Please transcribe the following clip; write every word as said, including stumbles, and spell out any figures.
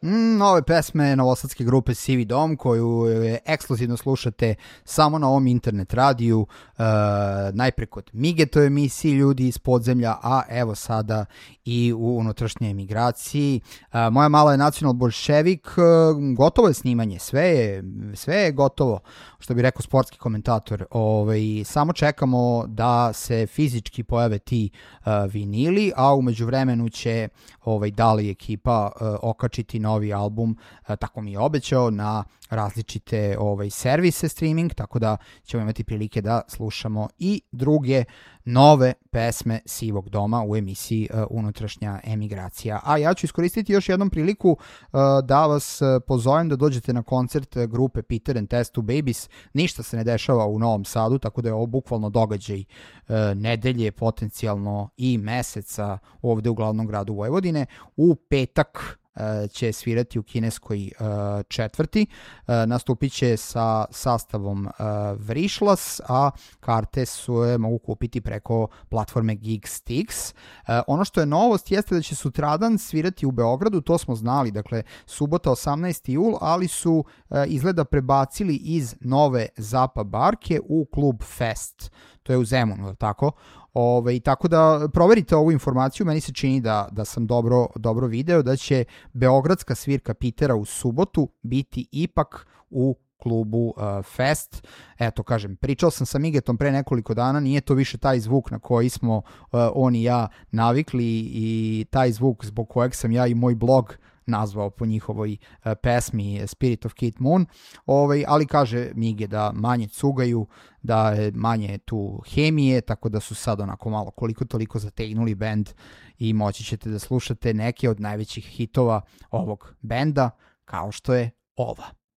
Mm, nove pesme novosadske grupe Sivi dom, koju ekskluzivno slušate samo na ovom internet radiju, uh, najpre kod Migetoj emisiji Ljudi iz podzemlja, a evo sada i u unutrašnjoj emigraciji. Uh, moja mala je Nacional Bolševik, uh, gotovo je snimanje, sve je, sve je gotovo, što bi rekao sportski komentator. Ovaj, samo čekamo da se fizički pojave ti uh, vinili, a u međuvremenu će ovaj, Dali ekipa uh, okačiti novi album, uh, tako mi je obećao, na različite ovaj, servise streaming, tako da ćemo imati prilike da slušamo i druge nove pesme Sivog doma u emisiji uh, Unutrašnja emigracija. A ja ću iskoristiti još jednom priliku uh, da vas uh, pozovem da dođete na koncert uh, grupe Peter and Test Two Babies. Ništa se ne dešava u Novom Sadu, tako da je ovo bukvalno događaj uh, nedelje, potencijalno i meseca ovde u glavnom gradu Vojvodine. U petak će svirati u kineskoj uh, četvrti, uh, nastupit će sa sastavom uh, Vrišlas, a karte su je mogu kupiti preko platforme Geekstix. Uh, ono što je novost jeste da će sutradan svirati u Beogradu, to smo znali, dakle subota osamnaesti jul, ali su uh, izgleda prebacili iz Nove Zapa Barke u klub Fest, to je u Zemunu, tako? Ove, tako da proverite ovu informaciju, meni se čini da, da sam dobro, dobro video da će beogradska svirka Pitera u subotu biti ipak u klubu uh, Fest. Eto, kažem, pričao sam sa Migetom pre nekoliko dana, nije to više taj zvuk na koji smo uh, on i ja navikli i taj zvuk zbog kojeg sam ja i moj blog nazvao po njihovoj uh, pesmi Spirit of Kate Moon, ovaj, ali kaže Mige da manje cugaju, da je manje tu hemije, tako da su sad onako malo koliko toliko zategnuli bend i moći ćete da slušate neke od najvećih hitova ovog benda, kao što je ova.